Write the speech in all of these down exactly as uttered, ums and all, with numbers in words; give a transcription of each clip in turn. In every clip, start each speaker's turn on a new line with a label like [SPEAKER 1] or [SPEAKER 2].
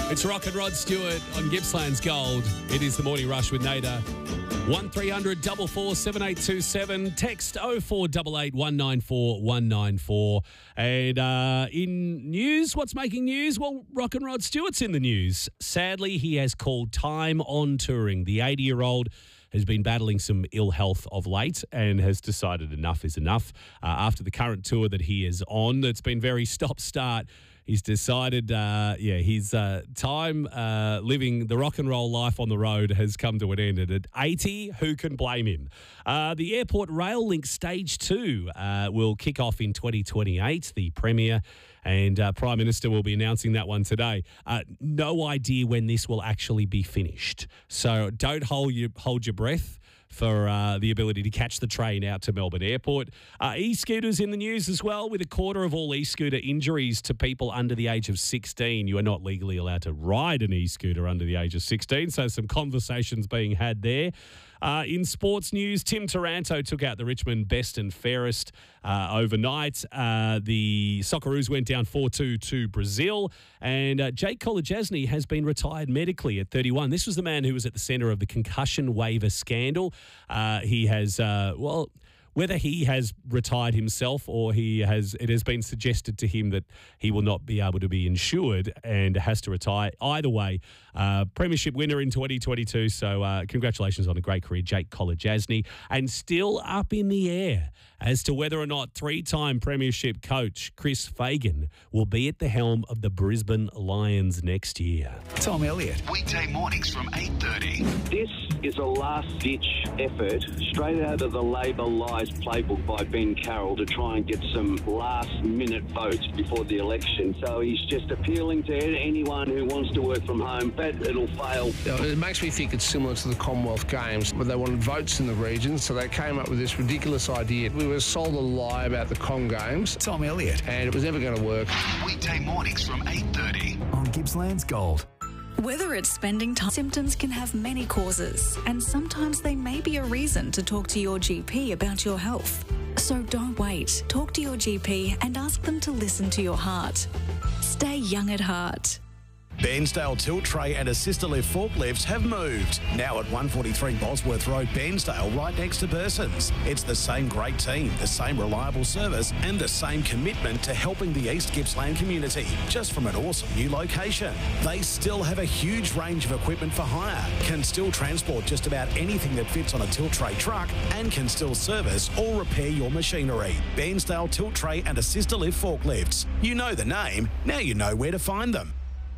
[SPEAKER 1] It's Rock and Rod Stewart on Gippsland's Gold. It is the Morning Rush with Nader. one three hundred four four seven eight two seven. Text oh four eight eight one nine four one nine four. And uh, in news, what's making news? Well, Rock and Rod Stewart's in the news. Sadly, he has called time on touring. The eighty-year-old has been battling some ill health of late and has decided enough is enough. Uh, after the current tour that he is on, that's been very stop-start, he's decided, uh, yeah, his uh, time uh, living the rock and roll life on the road has come to an end. And at eighty, who can blame him? Uh, the Airport Rail Link Stage two uh, will kick off in twenty twenty-eight, the Premier and uh, Prime Minister will be announcing that one today. Uh, no idea when this will actually be finished. So don't hold your, hold your breath for uh, the ability to catch the train out to Melbourne Airport. Uh, e-scooters in the news as well, with a quarter of all e-scooter injuries to people under the age of sixteen. You are not legally allowed to ride an e-scooter under the age of sixteen, so some conversations being had there. Uh, in sports news, Tim Taranto took out the Richmond best and fairest uh, overnight. Uh, the Socceroos went down four two to Brazil, and uh, Jake Kolodjasny has been retired medically at thirty-one. This was the man who was at the centre of the concussion waiver scandal. Uh, he has, uh, well... Whether he has retired himself or he has, it has been suggested to him that he will not be able to be insured and has to retire. Either way, uh, premiership winner in twenty twenty-two. So uh, congratulations on a great career, Jake Kolodjasny. And still up in the air as to whether or not three-time premiership coach Chris Fagan will be at the helm of the Brisbane Lions next year.
[SPEAKER 2] Tom Elliott.
[SPEAKER 3] Weekday mornings from eight thirty.
[SPEAKER 4] This is a last-ditch effort straight out of the Labor Lies playbook by Ben Carroll to try and get some last-minute votes before the election. So he's just appealing to anyone who wants to work from home, but it'll fail.
[SPEAKER 5] It makes me think it's similar to the Commonwealth Games, where they wanted votes in the region, so they came up with this ridiculous idea. We were sold a lie about the Com Games.
[SPEAKER 2] Tom Elliott.
[SPEAKER 5] And it was never going to work.
[SPEAKER 3] Weekday mornings from eight thirty.
[SPEAKER 2] On Gippsland's Gold.
[SPEAKER 6] Whether it's spending time, symptoms can have many causes, and sometimes they may be a reason to talk to your G P about your health. So don't wait. Talk to your G P and ask them to listen to your heart. Stay young at heart.
[SPEAKER 7] Bairnsdale tilt tray and assist lift forklifts have moved. Now at one forty-three Bosworth Road, Bairnsdale, right next to Bursons. It's the same great team, the same reliable service, and the same commitment to helping the East Gippsland community, just from an awesome new location. They still have a huge range of equipment for hire, can still transport just about anything that fits on a tilt tray truck, and can still service or repair your machinery. Bairnsdale tilt tray and assist lift forklifts. You know the name, now you know where to find them.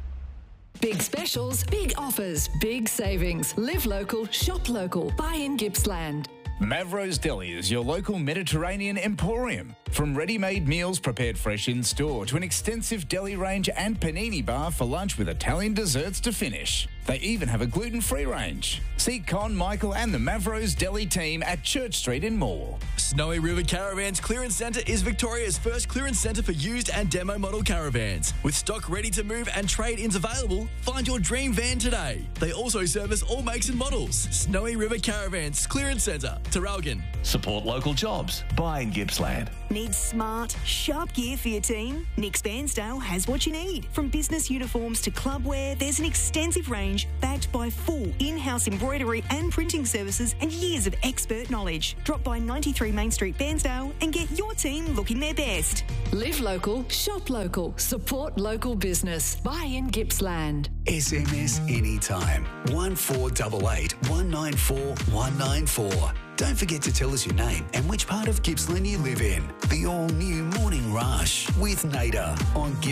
[SPEAKER 8] Big specials, big offers, big savings. Live local, shop local. Buy in Gippsland.
[SPEAKER 9] Mavro's Deli is your local Mediterranean emporium. From ready-made meals prepared fresh in-store to an extensive deli range and panini bar for lunch with Italian desserts to finish. They even have a gluten-free range. See Con, Michael and the Mavro's Deli team at Church Street in Morwell.
[SPEAKER 10] Snowy River Caravans Clearance Centre is Victoria's first clearance centre for used and demo model caravans. With stock ready to move and trade-ins available, find your dream van today. They also service all makes and models. Snowy River Caravans Clearance Centre, Terralgan.
[SPEAKER 3] Support local jobs. Buy in Gippsland.
[SPEAKER 11] Need smart, sharp gear for your team? Nick's Bairnsdale has what you need. From business uniforms to club wear, there's an extensive range backed by full in-house embroidery and printing services and years of expert knowledge. Drop by ninety-three Main Street, Bairnsdale and get your team looking their best.
[SPEAKER 8] Live local, shop local, support local business. Buy in Gippsland.
[SPEAKER 2] S M S anytime. one four eight eight one nine four one nine four. Don't forget to tell us your name and which part of Gippsland you live in. The all-new Morning Rush with Nader on Gippsland.